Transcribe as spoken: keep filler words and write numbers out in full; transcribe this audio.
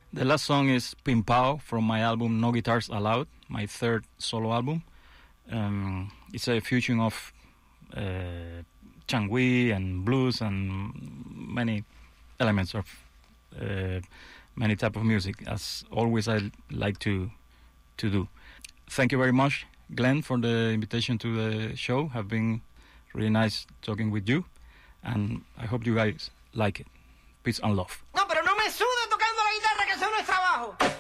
The last song is Pimpao from my album No Guitars Allowed, my third solo album. Um, it's a fusion of uh, changui and blues and many elements of uh, many type of music, as always I like to to do. Thank you very much, Glenn, for the invitation to the show. Have been really nice talking with you, and I hope you guys like it. Peace and love. No, pero no me sude tocando la guitarra, que eso no es trabajo.